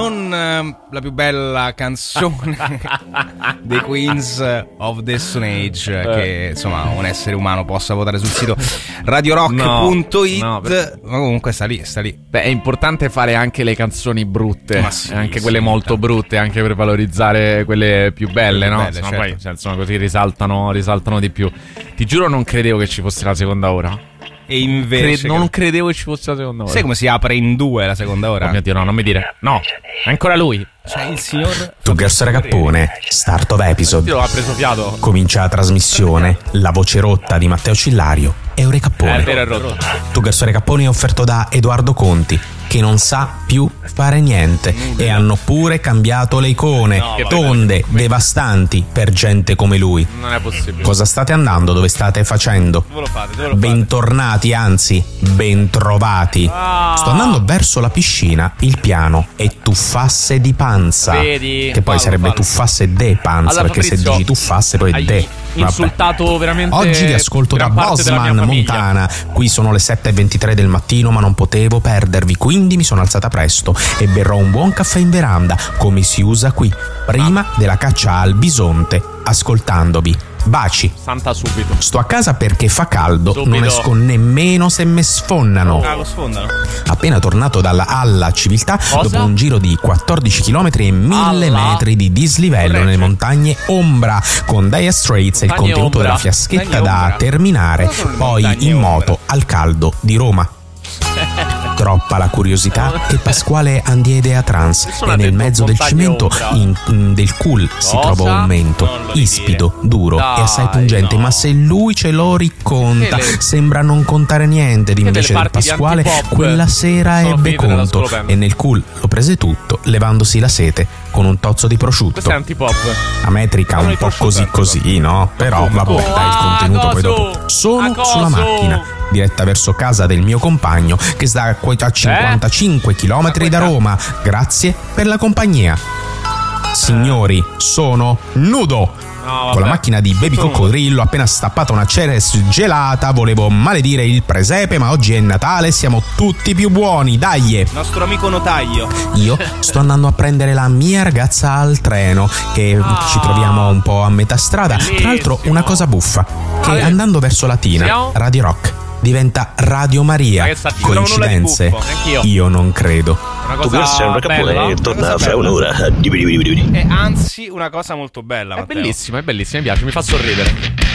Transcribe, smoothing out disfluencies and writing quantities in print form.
non la più bella canzone dei Queens of the Stone Age che insomma un essere umano possa votare sul sito radiorock.it, ma comunque sta lì. Beh, è importante fare anche le canzoni brutte, sì, anche quelle molto brutte, anche per valorizzare quelle più belle, no? Belle, Sennò certo. poi insomma, così risaltano di più. Ti giuro, non credevo che ci fosse la seconda ora. E invece non credevo che ci fosse la seconda ora. sai come si apre in due la seconda ora? Oh mio Dio, no, non mi dire. No, è ancora lui. Cioè il signor Tu Garso Ragappone, start of episode. Io l'ho preso fiato. Comincia la trasmissione, la voce rotta di Matteo Cillario e Eure Cappone. È vero, è rotto. Tu Garso Ragappone è offerto da Edoardo Conti, che non sa più fare niente, e hanno pure cambiato le icone, tonde, devastanti per gente come lui. Non è possibile. Cosa state andando? Dove state facendo? dove lo fate? Bentornati, anzi, bentrovati. Sto andando verso la piscina, il piano è tuffasse di panza. Vedi? Che poi sarebbe tuffasse de panza, Allora, perché se Fabrizio, dici tuffasse poi è hai de. insultato veramente. Oggi vi ascolto da gran parte della mia Bosman, famiglia. Montana. Qui sono le 7:23 del mattino, ma non potevo perdervi, quindi mi sono alzata presto e berrò un buon caffè in veranda, come si usa qui, prima della caccia al bisonte, ascoltandovi. Baci. Santa subito. Sto a casa perché fa caldo, Subito. non esco nemmeno se me sfonnano. Lo sfondano. Appena tornato dalla Alla Civiltà, Cosa? dopo un giro di 14 km e 1000 Alla? metri di dislivello Corregge. nelle montagne Ombra, con Dire Straits e il Montagne contenuto Ombra. della fiaschetta Montagne da Ombra. terminare, Cosa sono le poi montagne in Ombra? moto al caldo di Roma. Troppa la curiosità che Pasquale Andiede a trans Nessuno e ha nel detto mezzo del montagne cimento Ombra. del cool si Cosa? trova un mento Non lo devi ispido, duro Dai, e assai pungente, no. ma se lui ce lo riconta Che le- sembra non contare niente. delle Invece del parti di Pasquale antipop quella sera sono ebbe finite nella conto scolopendra. e nel cool lo prese tutto, levandosi la sete con un tozzo di prosciutto. Questo è antipop. A metrica Sono un i po' prosciutti, così, no? Però come? vabbè, dai, il contenuto poi coso? dopo. Sono A coso? sulla macchina, diretta verso casa del mio compagno, che sta a 55 km da Roma. Grazie per la compagnia. Signori, sono nudo. No, Con la vabbè. macchina di Baby Coccodrillo, appena stappata una Ceres gelata, volevo maledire il presepe, ma oggi è Natale, siamo tutti più buoni, dai! Nostro amico notaio. Io sto andando a prendere la mia ragazza al treno, che ci troviamo un po' a metà strada. Tra l'altro, una cosa buffa, che andando verso Latina, Siamo? Radio Rock diventa Radio Maria. Ma che sta- Coincidenze? non ho nulla di buffo, Io non credo. Una Tu Garso cosa bella. Ragappone torna Cosa fra bella. un'ora. E anzi una cosa molto bella, È Matteo. bellissima, mi piace, mi fa sorridere.